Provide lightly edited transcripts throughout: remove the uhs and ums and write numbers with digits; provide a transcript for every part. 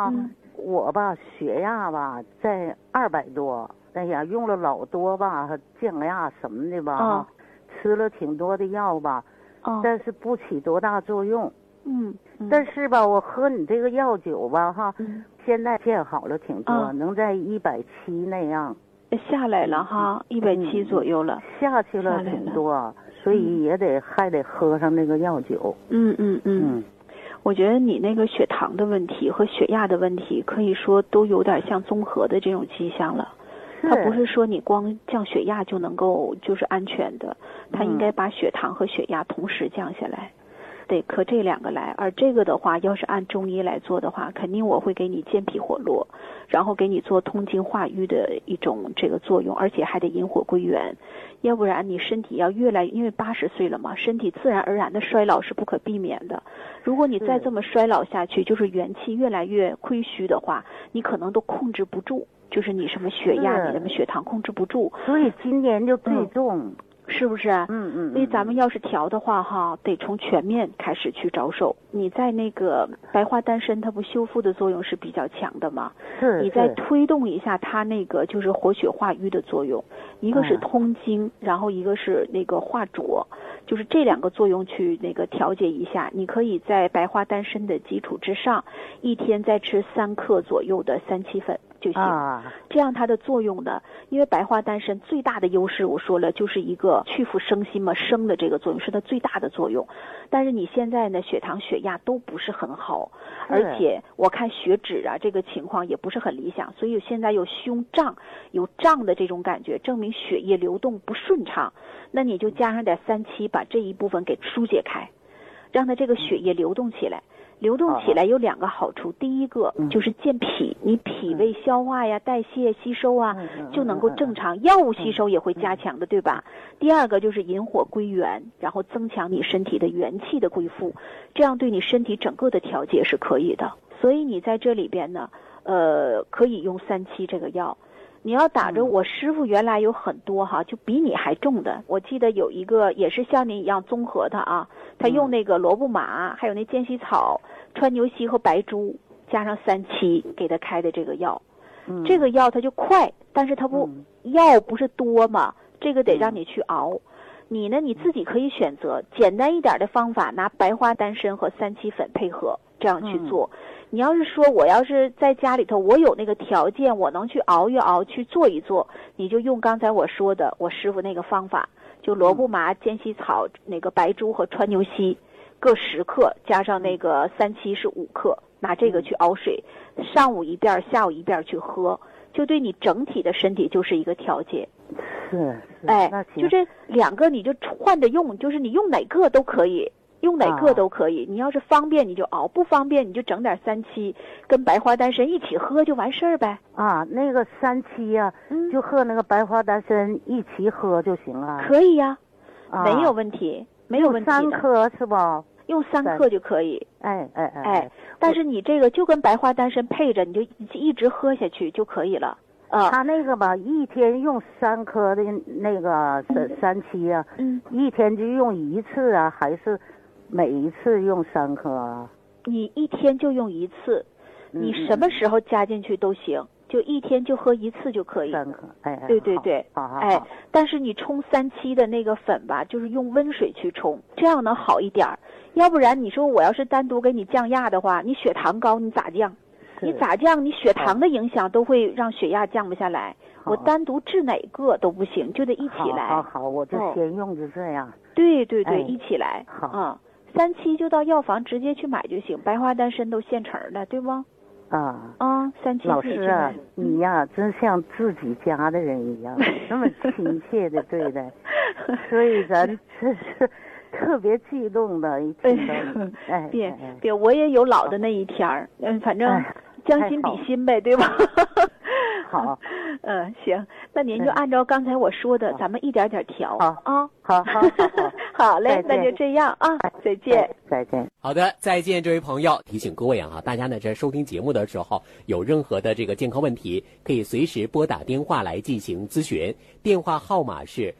我吧血压吧在200多，哎呀用了老多吧降压什么的吧，吃了挺多的药吧，但是不起多大作用。但是吧我喝你这个药酒吧哈，现在见好了挺多，能在170那样下来了哈，170左右了， 下去了挺多，所以还得喝上那个药酒。 我觉得你那个血糖的问题和血压的问题，可以说都有点像综合的这种迹象了。它不是说你光降血压就能够就是安全的，它应该把血糖和血压同时降下来，得克这2个来。而这个的话，要是按中医来做的话，肯定我会给你健脾活络，然后给你做通经化瘀的一种这个作用，而且还得引火归元。要不然你身体要越来，因为80岁了嘛，身体自然而然的衰老是不可避免的。如果你再这么衰老下去，就是元气越来越亏虚的话，你可能都控制不住，就是你什么血压、你什么血糖控制不住。 所以今年就最重。 是不是？所以咱们要是调的话哈，得从全面开始去着手。你在那个白花丹参，它不修复的作用是比较强的嘛？你再推动一下它那个就是活血化瘀的作用，一个是通经，然后一个是那个化浊，就是这2个作用去那个调节一下。你可以在白花丹参的基础之上，一天再吃3克左右的3七粉就行。这样它的作用呢，因为白花丹参最大的优势我说了，就是一个去腐生心嘛，生的这个作用是它最大的作用。但是你现在呢，血糖血压都不是很好，而且我看血脂啊这个情况也不是很理想，所以现在有胸胀有胀的这种感觉，证明血液流动不顺畅。那你就加上点3七，把这一部分给疏解开，让它这个血液流动起来。流动起来有2个好处，第一个就是健脾，你脾胃消化呀、代谢、吸收啊就能够正常，药物吸收也会加强的，对吧？第二个就是引火归元，然后增强你身体的元气的归复，这样对你身体整个的调节是可以的。所以你在这里边呢，可以用3七这个药。你要打着我师傅原来有很多哈，就比你还重的。我记得有一个也是像你一样综合的啊，他用那个萝卜麻，还有那间隙草、川牛膝和白术，加上3七给他开的这个药。这个药它就快，但是它药不是多嘛，这个得让你去熬。你呢，你自己可以选择简单一点的方法，拿白花丹参和3七粉配合，这样去做。你要是说我要是在家里头，我有那个条件，我能去熬一熬，去做一做，你就用刚才我说的我师傅那个方法，就萝卜麻、间隙草、那个白术和川牛膝各10克，加上那个3七是5克，拿这个去熬水，上午一遍，下午一遍去喝，就对你整体的身体就是一个调节。就这2个你就换着用，就是你用哪个都可以。用哪个都可以，你要是方便你就熬，不方便你就整点3七跟白花丹参一起喝就完事儿呗。 那个3七呀，就和那个白花丹参一起喝就行了。 可以呀，没有问题，没有问题的。 3颗是不？ 用3克就可以。但是你这个就跟白花丹参配着，你就一直喝下去就可以了。 他那个吧，一天用3颗的那个3七呀，一天就用1次啊，还是每一次用3颗啊？ 你一天就用1次，你什么时候加进去都行，就一天就喝1次就可以。 3颗， 对，但是你冲3七的那个粉吧，就是用温水去冲，这样能好一点。要不然你说我要是单独给你降压的话，你血糖高，你咋降？你咋降？你血糖的影响都会让血压降不下来。我单独治哪个都不行，就得一起来。 好，我就先用就这样。 对，一起来。3七就到药房直接去买就行，白花丹参都现成的，对不？3七老师啊，你呀真像自己家的人一样，那么亲切的对待，所以咱真是特别激动的一听到你。 别，我也有老的那一天儿，反正将心比心呗，对吧？ 好， 行，那您就按照刚才我说的，咱们一点点调。 好， 好嘞，那就这样啊，再见。 再见。 好的，再见，这位朋友。提醒各位啊，大家呢在收听节目的时候，有任何的这个健康问题，可以随时拨打电话来进行咨询。电话号码是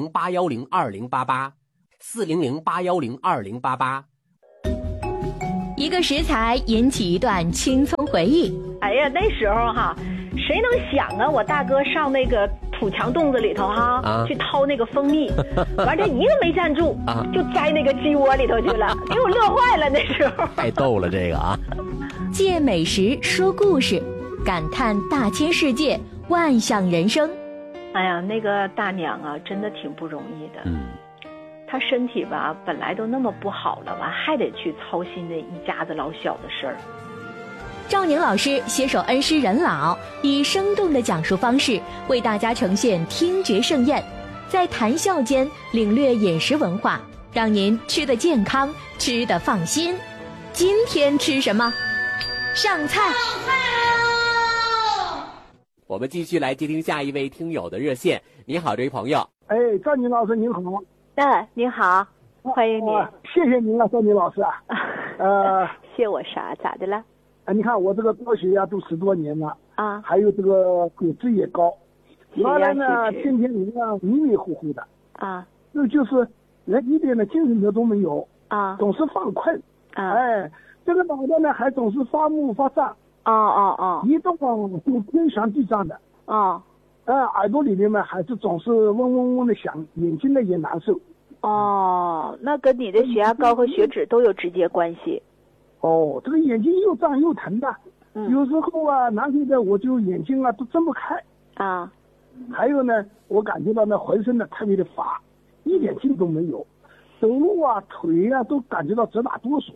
400-810-2088，400-810-2088。 一个食材引起一段青葱回忆。 哎呀，那时候哈，谁能想啊？我大哥上那个土墙洞子里头哈，去掏那个蜂蜜，完这一个没站住，就栽那个鸡窝里头去了，给我乐坏了。那时候太逗了，这个啊！ 借美食说故事，感叹大千世界，万象人生。 哎呀，那个大娘啊，真的挺不容易的。她身体吧，本来都那么不好了，完还得去操心那一家子老小的事儿。 赵宁老师携手恩施人老，以生动的讲述方式为大家呈现听觉盛宴，在谈笑间领略饮食文化，让您吃得健康，吃得放心。今天吃什么？上菜！ 我们继续来接听下一位听友的热线。你好，这位朋友。 哎，赵宁老师您好。 您好，欢迎你。 谢谢您了，赵宁老师啊。 谢我啥？咋的了？ 你看我这个高血压都10多年了啊， 还有这个骨质也高，原来呢天天人啊迷迷糊糊的啊， 那就是人一点的精神头都没有啊， 总是犯困啊， 哎，这个脑袋呢还总是发木发胀，一动就天旋地转的，耳朵里面呢还是总是嗡嗡嗡的响，眼睛呢也难受。 那跟你的血压高和血脂都有直接关系。 这个眼睛又胀又疼的，有时候啊难受的我就眼睛啊都睁不开啊。 还有呢，我感觉到呢浑身呢特别的乏，一点劲都没有，走路啊腿啊都感觉到直打哆嗦。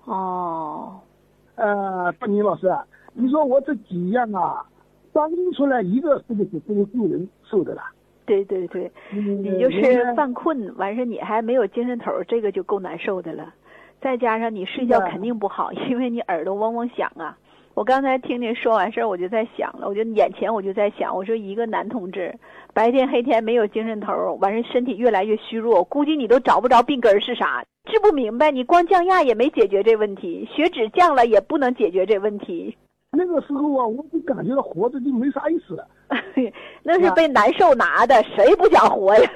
赵宁老师啊，你说我这几样啊，单拎出来一个是不是这个够人受的了？ 对，你就是犯困，完事你还没有精神头，这个就够难受的了。再加上你睡觉肯定不好，因为你耳朵嗡嗡响啊。我刚才听您说完事儿，我就在想了，我就眼前我就在想，我说一个男同志白天黑天没有精神头，完事身体越来越虚弱，估计你都找不着病根是啥，治不明白。你光降压也没解决这问题，血脂降了也不能解决这问题。 那个时候啊，我就感觉到活着就没啥意思了。 那是被难受拿的，谁不想活呀？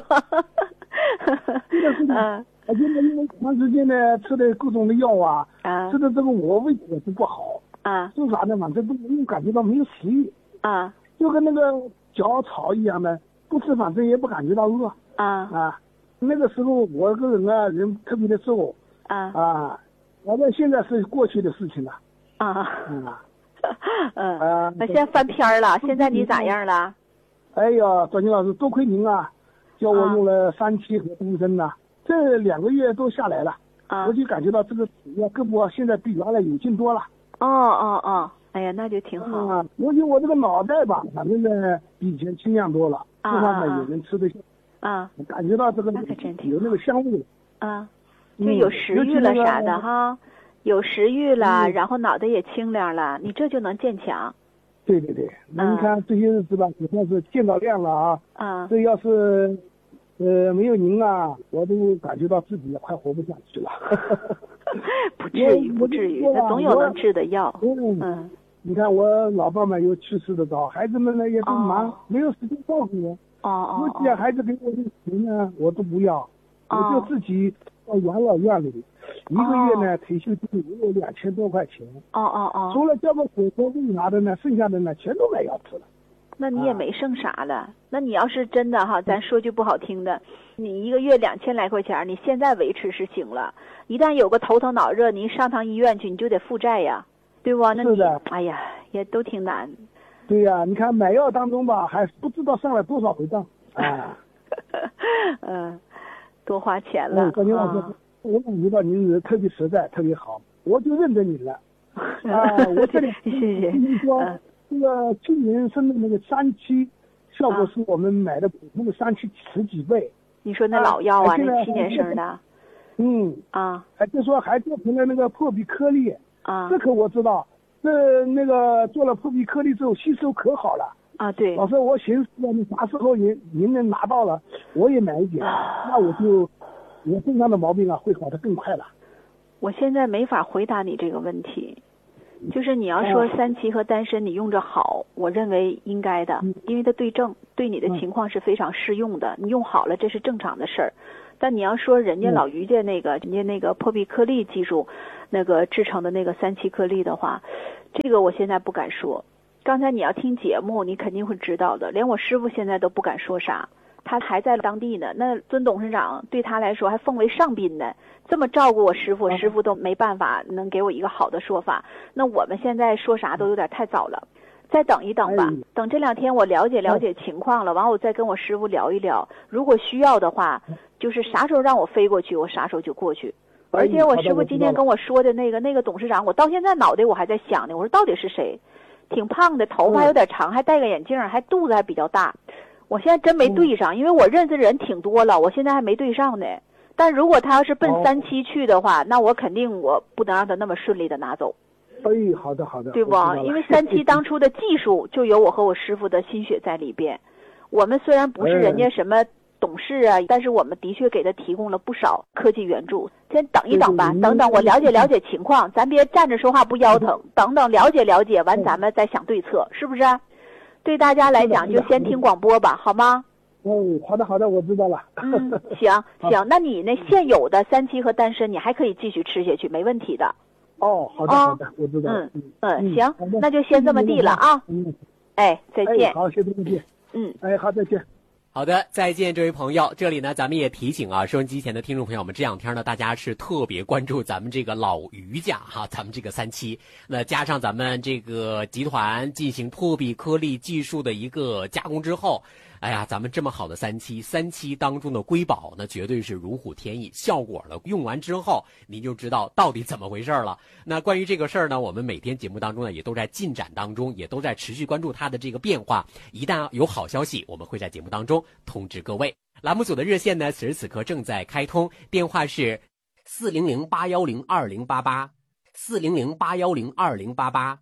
而且呢，因为长时间呢吃的各种的药啊，吃的这个我胃口是不好做啥呢？反正都感觉到没有食欲就跟那个嚼草一样的，不吃反正也不感觉到饿那个时候我个人啊人特别的瘦反正现在是过去的事情了那现在翻篇了，现在你咋样了？ 哎呀，赵宁老师，多亏您啊，叫我用了3期和东升呐，这2个月都下来了我就感觉到这个胳膊现在比原来有劲多了。 哎呀，那就挺好尤其我这个脑袋吧，反正呢比以前清亮多了，这方面也能吃得下感觉到这个有那个香味就有食欲了啥的哈。有食欲了，然后脑袋也清亮了，你这就能渐强。 对，那你看这些日子吧，也算是见到亮了这要是没有您啊，我都感觉到自己也快活不下去了。 不至于，那总有能治的药。 你看我老伴们又去世的早，孩子们呢也都忙，没有时间照顾我。尤其孩子给我的钱呢，我都不要，我就自己到养老院里。一个月呢退休金也有2000多块钱除了交个火车费啥的呢，剩下的呢全都买药吃了。 那你也没剩啥了那你要是真的哈，咱说句不好听的，你一个月2000来块钱，你现在维持是行了，一旦有个头疼脑热，你上趟医院去你就得负债呀，对不？那你哎呀也都挺难。 对呀，你看买药当中吧，还不知道上了多少回账多花钱了。 赵宁老师我感觉到您人特别实在，特别好，我就认得你了。我这里谢谢。 说这个去年生的那个3期，效果是我们买的普通的3期10几倍。 你说那老药那7年生的。 就说还做成了那个破壁颗粒这可我知道，那个做了破壁颗粒之后吸收可好了对。 老师，我寻思你啥时候您能拿到了，我也买一点，那我身上的毛病会好得更快了。 我现在没法回答你这个问题，就是你要说3期和丹参你用着好，我认为应该的，因为它对症，对你的情况是非常适用的，你用好了这是正常的事儿。 但你要说人家老于家人家那个破壁颗粒技术那个制成的那个3期颗粒的话，这个我现在不敢说。刚才你要听节目，你肯定会知道的，连我师傅现在都不敢说啥，他还在当地呢。那尊董事长对他来说还封为上宾呢，这么照顾我师傅，师傅都没办法能给我一个好的说法。那我们现在说啥都有点太早了，再等一等吧。等这2天我了解情况了，完我再跟我师傅聊一聊。如果需要的话，就是啥时候让我飞过去，我啥时候就过去。而且我师傅今天跟我说的那个董事长，我到现在脑袋我还在想呢，我说到底是谁？挺胖的，头发有点长，还戴个眼镜，还肚子还比较大。我现在真没对上，因为我认识的人挺多了，我现在还没对上呢。但如果他要是奔3期去的话，那我肯定我不能让他那么顺利的拿走。 好的， 对不？因为3期当初的技术就有我和我师傅的心血在里边。我们虽然不是人家什么董事啊，但是我们的确给他提供了不少科技援助。先等一等吧，等我了解情况，咱别站着说话不腰疼，等了解完咱们再想对策，是不是？对大家来讲就先听广播吧，好吗？ 好的，我知道了。 行，那你那现有的3期和丹参你还可以继续吃下去，没问题的。 好的，我知道。 行，那就先这么地了啊。再见。 好，谢谢再见。好，再见。 好的，再见，这位朋友。这里呢，咱们也提醒啊，收音机前的听众朋友们，这2天呢，大家是特别关注咱们这个老于家哈，咱们这个3期，那加上咱们这个集团进行破壁颗粒技术的一个加工之后，哎呀，咱们这么好的3期当中的瑰宝，那绝对是如虎添翼，效果了，用完之后您就知道到底怎么回事了。那关于这个事儿呢，我们每天节目当中呢也都在进展当中，也都在持续关注它的这个变化。一旦有好消息，我们会在节目当中通知各位。栏目组的热线呢，此时此刻正在开通，电话是400-810-2088 400-810-2088。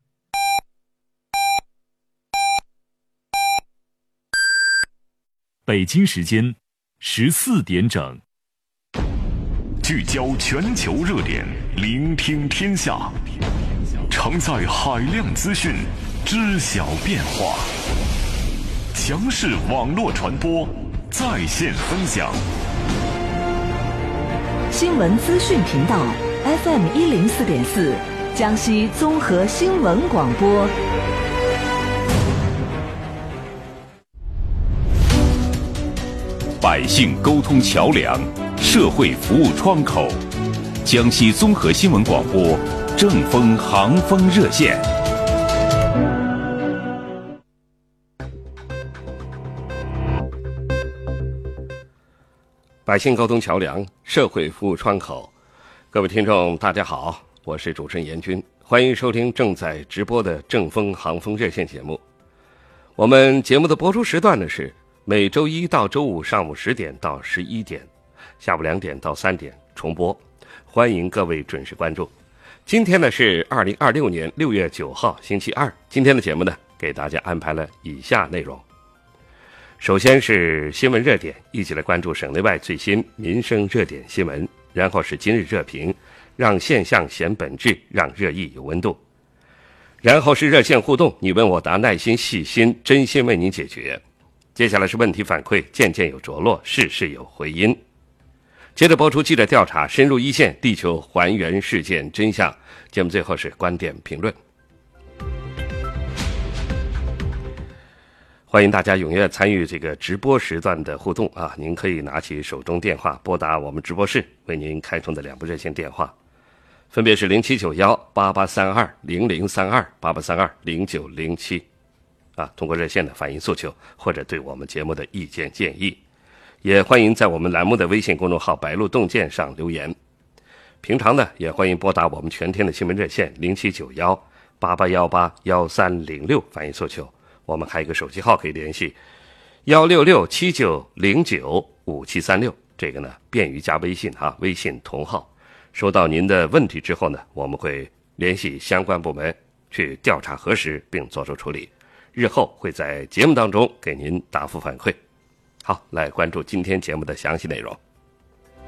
北京时间14点整，聚焦全球热点，聆听天下，承载海量资讯，知晓变化，强势网络传播，在线分享。 新闻资讯频道 FM 104.4，江西综合新闻广播。 百姓沟通桥梁，社会服务窗口，江西综合新闻广播正风航风热线。 百姓沟通桥梁，社会服务窗口，各位听众大家好，我是主持人严军，欢迎收听正在直播的正风航风热线节目。我们节目的播出时段呢是每周1到周5上午10点到11点，下午2点到3点重播，欢迎各位准时关注。今天呢是2026年6月9号星期二，今天的节目呢给大家安排了以下内容。首先是新闻热点，一起来关注省内外最新民生热点新闻，然后是今日热评，让现象显本质，让热议有温度，然后是热线互动，你问我答，耐心细心，真心为您解决。接下来是问题反馈，件件有着落，事事有回音。接着播出记者调查，深入一线，力求还原事件真相。节目最后是观点评论。欢迎大家踊跃参与这个直播时段的互动啊！您可以拿起手中电话拨打我们直播室为您开通的2部热线电话，分别是0791-8832-0032、8832-0907。通过热线的反映诉求或者对我们节目的意见建议，也欢迎在我们栏目的微信公众号白鹿洞见上留言。平常呢，也欢迎拨打我们全天的新闻热线0791-8818-1306反映诉求。我们还有一个手机号可以联系166-7909-5736，这个呢便于加微信微信同号。收到您的问题之后呢，我们会联系相关部门去调查核实并做出处理，日后会在节目当中给您答复反馈。好，来关注今天节目的详细内容。